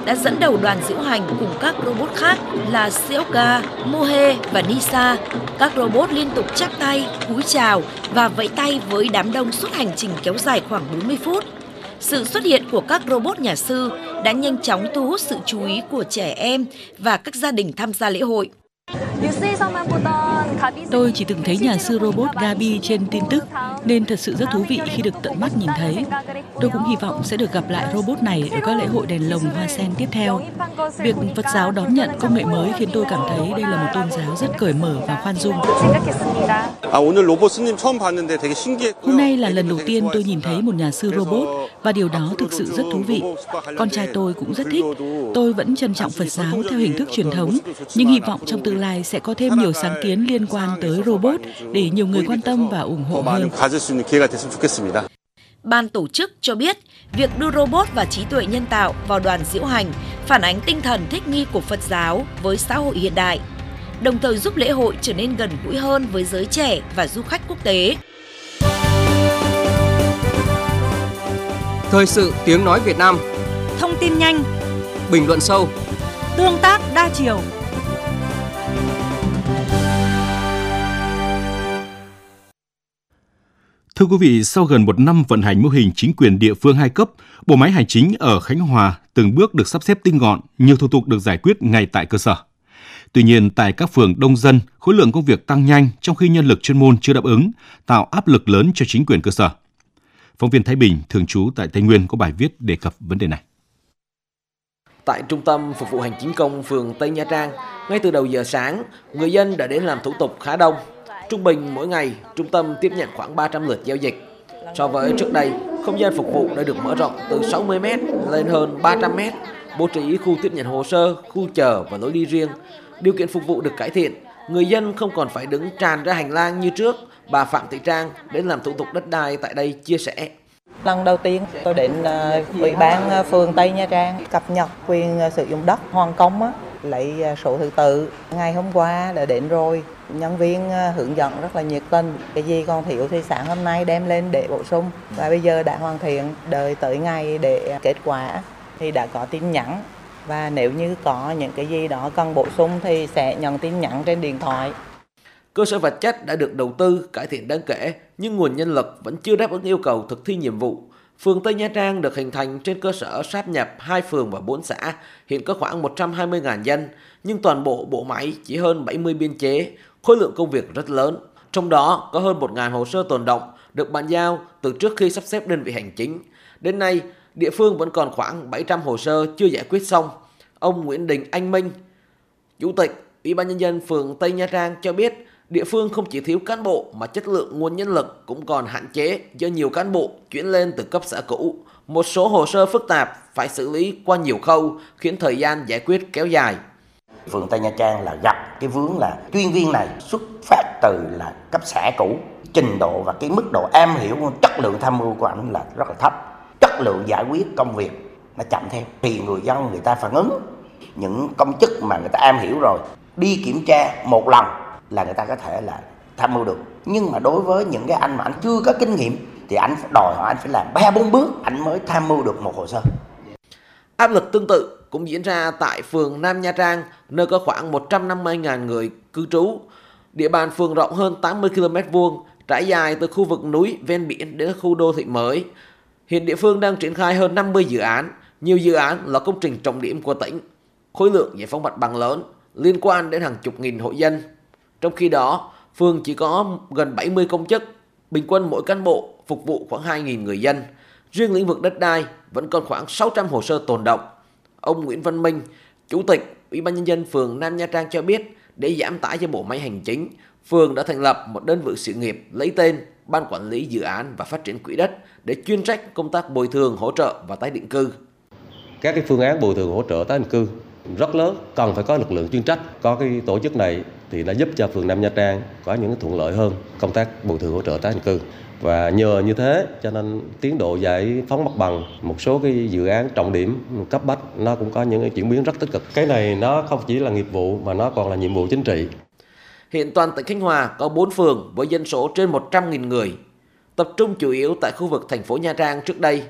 đã dẫn đầu đoàn diễu hành cùng các robot khác là Seoka, Mohe và Nisa. Các robot liên tục chắp tay, cúi chào và vẫy tay với đám đông suốt hành trình kéo dài khoảng 40 phút. Sự xuất hiện của các robot nhà sư đã nhanh chóng thu hút sự chú ý của trẻ em và các gia đình tham gia lễ hội. Tôi chỉ từng thấy nhà sư robot Gabi trên tin tức, nên thật sự rất thú vị khi được tận mắt nhìn thấy. Tôi cũng hy vọng sẽ được gặp lại robot này ở các lễ hội đèn lồng hoa sen tiếp theo. Việc Phật giáo đón nhận công nghệ mới khiến tôi cảm thấy đây là một tôn giáo rất cởi mở và khoan dung. Hôm nay là lần đầu tiên tôi nhìn thấy một nhà sư robot và điều đó thực sự rất thú vị. Con trai tôi cũng rất thích. Tôi vẫn trân trọng Phật giáo theo hình thức truyền thống, nhưng hy vọng trong tương lai sẽ có thêm nhiều sáng kiến liên quan tới robot để nhiều người quan tâm và ủng hộ hơn. Ban tổ chức cho biết, việc đưa robot và trí tuệ nhân tạo vào đoàn diễu hành phản ánh tinh thần thích nghi của Phật giáo với xã hội hiện đại, đồng thời giúp lễ hội trở nên gần gũi hơn với giới trẻ và du khách quốc tế. Thời sự tiếng nói Việt Nam. Thông tin nhanh, bình luận sâu, tương tác đa chiều. Thưa quý vị, sau gần một năm vận hành mô hình chính quyền địa phương 2 cấp, bộ máy hành chính ở Khánh Hòa từng bước được sắp xếp tinh gọn, nhiều thủ tục được giải quyết ngay tại cơ sở. Tuy nhiên, tại các phường đông dân, khối lượng công việc tăng nhanh trong khi nhân lực chuyên môn chưa đáp ứng, tạo áp lực lớn cho chính quyền cơ sở. Phóng viên Thái Bình, thường trú tại Tây Nguyên có bài viết đề cập vấn đề này. Tại Trung tâm Phục vụ Hành chính công phường Tây Nha Trang, ngay từ đầu giờ sáng, người dân đã đến làm thủ tục khá đông. Trung bình mỗi ngày, trung tâm tiếp nhận khoảng 300 lượt giao dịch. So với trước đây, không gian phục vụ đã được mở rộng từ 60 m lên hơn 300 m, bố trí khu tiếp nhận hồ sơ, khu chờ và lối đi riêng. Điều kiện phục vụ được cải thiện, người dân không còn phải đứng tràn ra hành lang như trước. Bà Phạm Thị Trang đến làm thủ tục đất đai tại đây chia sẻ. Lần đầu tiên tôi đến Ủy ban phường Tây Nha Trang cập nhật quyền sử dụng đất hoàn công, lấy sổ thứ tự. Ngày hôm qua đã đến rồi, nhân viên hướng dẫn rất là nhiệt tình. Cái gì còn thiếu thì sáng hôm nay đem lên để bổ sung. Và bây giờ đã hoàn thiện, đợi tới ngày để kết quả thì đã có tin nhắn. Và nếu như có những cái gì đó cần bổ sung thì sẽ nhận tin nhắn trên điện thoại. Cơ sở vật chất đã được đầu tư cải thiện đáng kể, nhưng nguồn nhân lực vẫn chưa đáp ứng yêu cầu thực thi nhiệm vụ. Phường Tây Nha Trang được hình thành trên cơ sở sáp nhập 2 phường và 4 xã, hiện có khoảng 120.000 dân, nhưng toàn bộ bộ máy chỉ hơn 70 biên chế, khối lượng công việc rất lớn. Trong đó có hơn 1.000 hồ sơ tồn động được bàn giao từ trước khi sắp xếp đơn vị hành chính. Đến nay, địa phương vẫn còn khoảng 700 hồ sơ chưa giải quyết xong. Ông Nguyễn Đình Anh Minh, Chủ tịch Ủy ban Nhân dân phường Tây Nha Trang cho biết, địa phương không chỉ thiếu cán bộ mà chất lượng nguồn nhân lực cũng còn hạn chế do nhiều cán bộ chuyển lên từ cấp xã cũ. Một số hồ sơ phức tạp phải xử lý qua nhiều khâu khiến thời gian giải quyết kéo dài. Phường Tây Nha Trang là gặp cái vướng là chuyên viên này xuất phát từ là cấp xã cũ, trình độ và cái mức độ am hiểu, chất lượng tham mưu của anh là rất là thấp, chất lượng giải quyết công việc nó chậm theo. Thì người dân người ta phản ứng, những công chức mà người ta am hiểu rồi đi kiểm tra một lần là người ta có thể là tham mưu được. Nhưng mà đối với những cái anh mà anh chưa có kinh nghiệm thì anh đòi hỏi anh phải làm 3-4 bước anh mới tham mưu được một hồ sơ. Áp lực tương tự cũng diễn ra tại phường Nam Nha Trang, nơi có khoảng 150.000 người cư trú. Địa bàn phường rộng hơn 80 km2, trải dài từ khu vực núi ven biển đến khu đô thị mới. Hiện địa phương đang triển khai hơn 50 dự án, nhiều dự án là công trình trọng điểm của tỉnh. Khối lượng giải phóng mặt bằng lớn, liên quan đến hàng chục nghìn hộ dân. Trong khi đó, phường chỉ có gần 70 công chức, bình quân mỗi cán bộ phục vụ khoảng 2.000 người dân. Riêng lĩnh vực đất đai vẫn còn khoảng 600 hồ sơ tồn động. Ông Nguyễn Văn Minh, Chủ tịch Ủy ban Nhân dân phường Nam Nha Trang cho biết, để giảm tải cho bộ máy hành chính, phường đã thành lập một đơn vị sự nghiệp lấy tên Ban Quản lý Dự án và Phát triển Quỹ đất để chuyên trách công tác bồi thường, hỗ trợ và tái định cư. Các cái phương án bồi thường hỗ trợ tái định cư rất lớn, cần phải có lực lượng chuyên trách. Có cái tổ chức này thì đã giúp cho phường Nam Nha Trang có những thuận lợi hơn công tác bồi thường hỗ trợ tái định cư. Và nhờ như thế cho nên tiến độ giải phóng mặt bằng một số cái dự án trọng điểm cấp bách nó cũng có những chuyển biến rất tích cực. Cái này nó không chỉ là nghiệp vụ mà nó còn là nhiệm vụ chính trị. Hiện toàn tỉnh Khánh Hòa có 4 phường với dân số trên 100.000 người, tập trung chủ yếu tại khu vực thành phố Nha Trang trước đây.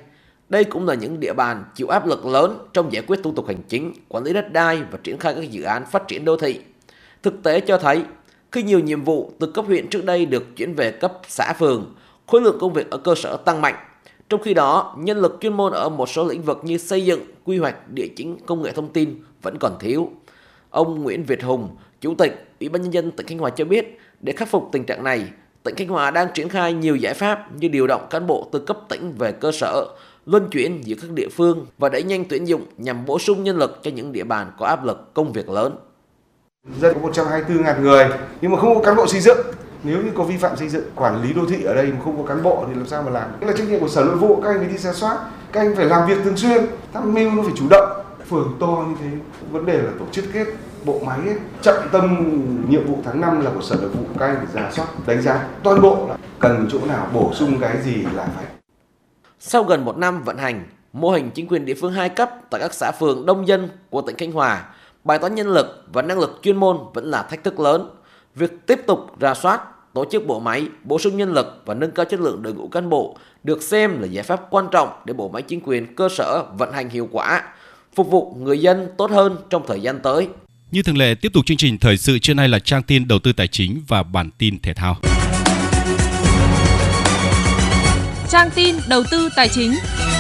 Đây cũng là những địa bàn chịu áp lực lớn trong giải quyết thủ tục hành chính, quản lý đất đai và triển khai các dự án phát triển đô thị. Thực tế cho thấy, khi nhiều nhiệm vụ từ cấp huyện trước đây được chuyển về cấp xã phường, khối lượng công việc ở cơ sở tăng mạnh. Trong khi đó, nhân lực chuyên môn ở một số lĩnh vực như xây dựng, quy hoạch, địa chính, công nghệ thông tin vẫn còn thiếu. Ông Nguyễn Việt Hùng, Chủ tịch Ủy ban Nhân dân tỉnh Khánh Hòa cho biết, để khắc phục tình trạng này, tỉnh Khánh Hòa đang triển khai nhiều giải pháp như điều động cán bộ từ cấp tỉnh về cơ sở, luân chuyển giữa các địa phương và đẩy nhanh tuyển dụng nhằm bổ sung nhân lực cho những địa bàn có áp lực công việc lớn. Dân có 124.000 người nhưng mà không có cán bộ xây dựng. Nếu như có vi phạm xây dựng, quản lý đô thị ở đây mà không có cán bộ thì làm sao mà làm? Cái là trách nhiệm của Sở Nội vụ, các anh phải đi rà soát, các anh phải làm việc thường xuyên, tham mưu nó phải chủ động. Phường to như thế, vấn đề là tổ chức kết bộ máy ấy. Trọng tâm nhiệm vụ tháng 5 là của Sở Nội vụ, các anh phải rà soát, đánh giá toàn bộ là cần chỗ nào bổ sung cái gì là phải. Sau gần 1 năm vận hành, mô hình chính quyền địa phương 2 cấp tại các xã phường đông dân của tỉnh Khánh Hòa, bài toán nhân lực và năng lực chuyên môn vẫn là thách thức lớn. Việc tiếp tục rà soát, tổ chức bộ máy, bổ sung nhân lực và nâng cao chất lượng đội ngũ cán bộ được xem là giải pháp quan trọng để bộ máy chính quyền cơ sở vận hành hiệu quả, phục vụ người dân tốt hơn trong thời gian tới. Như thường lệ, tiếp tục chương trình thời sự trưa nay là trang tin đầu tư tài chính và bản tin thể thao. Trang tin đầu tư tài chính.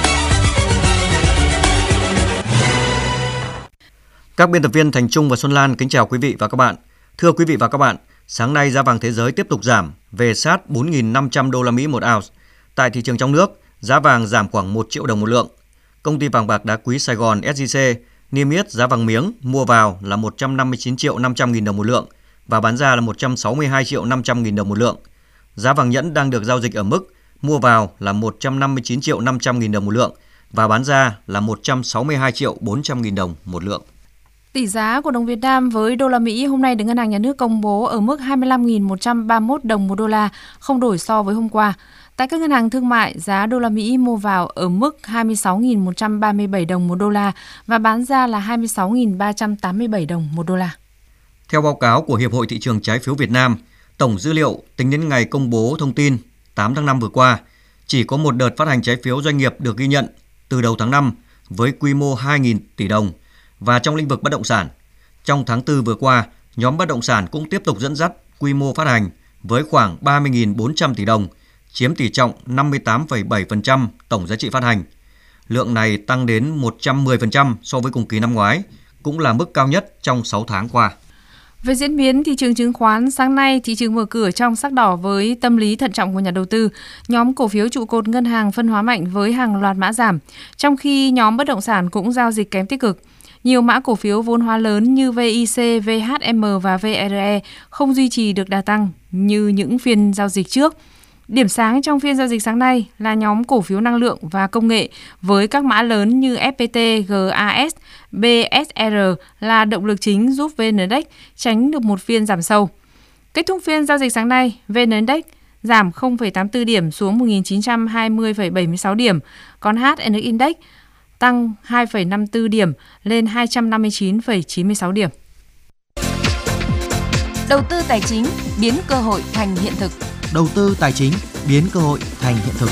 Các biên tập viên Thành Trung và Xuân Lan kính chào quý vị và các bạn. Thưa quý vị và các bạn, sáng nay giá vàng thế giới tiếp tục giảm về sát 4.500 đô la Mỹ một ounce. Tại thị trường trong nước, giá vàng giảm khoảng 1 triệu đồng một lượng. Công ty vàng bạc đá quý Sài Gòn SJC niêm yết giá vàng miếng mua vào là 159 triệu 500 nghìn đồng một lượng và bán ra là 162 triệu 500 nghìn đồng một lượng. Giá vàng nhẫn đang được giao dịch ở mức mua vào là 159 triệu 500 nghìn đồng một lượng và bán ra là 162 triệu 400 nghìn đồng một lượng. Tỷ giá của đồng Việt Nam với đô la Mỹ hôm nay được Ngân hàng Nhà nước công bố ở mức 25.131 đồng một đô la, không đổi so với hôm qua. Tại các ngân hàng thương mại, giá đô la Mỹ mua vào ở mức 26.137 đồng một đô la và bán ra là 26.387 đồng một đô la. Theo báo cáo của Hiệp hội Thị trường Trái phiếu Việt Nam, tổng dữ liệu tính đến ngày công bố thông tin 8 tháng 5 vừa qua, chỉ có một đợt phát hành trái phiếu doanh nghiệp được ghi nhận từ đầu tháng 5 với quy mô 2.000 tỷ đồng. Và trong lĩnh vực bất động sản, trong tháng 4 vừa qua, nhóm bất động sản cũng tiếp tục dẫn dắt quy mô phát hành với khoảng 30.400 tỷ đồng, chiếm tỷ trọng 58,7% tổng giá trị phát hành. Lượng này tăng đến 110% so với cùng kỳ năm ngoái, cũng là mức cao nhất trong 6 tháng qua. Về diễn biến thị trường chứng khoán, sáng nay thị trường mở cửa trong sắc đỏ với tâm lý thận trọng của nhà đầu tư. Nhóm cổ phiếu trụ cột ngân hàng phân hóa mạnh với hàng loạt mã giảm, trong khi nhóm bất động sản cũng giao dịch kém tích cực. Nhiều mã cổ phiếu vốn hóa lớn như VIC, VHM và VRE không duy trì được đà tăng như những phiên giao dịch trước. Điểm sáng trong phiên giao dịch sáng nay là nhóm cổ phiếu năng lượng và công nghệ với các mã lớn như FPT, GAS, BSR là động lực chính giúp VN Index tránh được một phiên giảm sâu. Kết thúc phiên giao dịch sáng nay, VN Index giảm 0,84 điểm xuống 1.920,76 điểm, còn HNX Index tăng 2,54 điểm lên 259,96 điểm. Đầu tư tài chính biến cơ hội thành hiện thực. Đầu tư tài chính biến cơ hội thành hiện thực.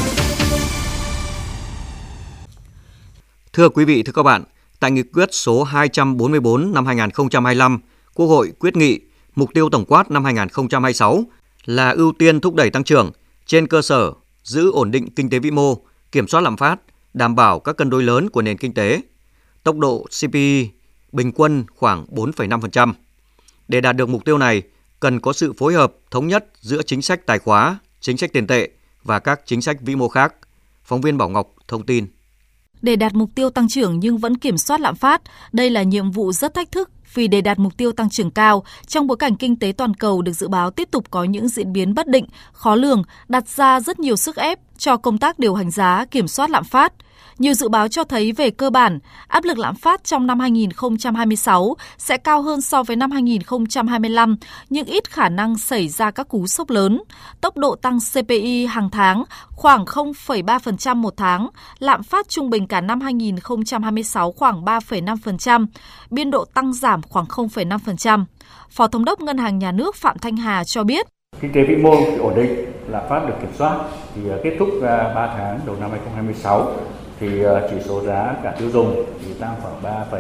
Thưa quý vị, thưa các bạn, tại nghị quyết số 244 năm 2025, Quốc hội quyết nghị mục tiêu tổng quát năm 2026 là ưu tiên thúc đẩy tăng trưởng trên cơ sở giữ ổn định kinh tế vĩ mô, kiểm soát lạm phát, đảm bảo các cân đối lớn của nền kinh tế. Tốc độ CPI bình quân khoảng 4,5%. Để đạt được mục tiêu này, cần có sự phối hợp thống nhất giữa chính sách tài khóa, chính sách tiền tệ và các chính sách vĩ mô khác. Phóng viên Bảo Ngọc thông tin. Để đạt mục tiêu tăng trưởng nhưng vẫn kiểm soát lạm phát, đây là nhiệm vụ rất thách thức vì để đạt mục tiêu tăng trưởng cao, trong bối cảnh kinh tế toàn cầu được dự báo tiếp tục có những diễn biến bất định, khó lường, đặt ra rất nhiều sức ép cho công tác điều hành giá, kiểm soát lạm phát. Nhiều dự báo cho thấy về cơ bản, áp lực lạm phát trong năm 2026 sẽ cao hơn so với năm 2025, nhưng ít khả năng xảy ra các cú sốc lớn. Tốc độ tăng CPI hàng tháng khoảng 0,3% một tháng, lạm phát trung bình cả năm 2026 khoảng 3,5%, biên độ tăng giảm khoảng 0,5%. Phó Thống đốc Ngân hàng Nhà nước Phạm Thanh Hà cho biết. Kinh tế vĩ mô ổn định, lạm phát được kiểm soát thì kết thúc 3 tháng đầu năm 2026 thì chỉ số giá cả tiêu dùng thì tăng khoảng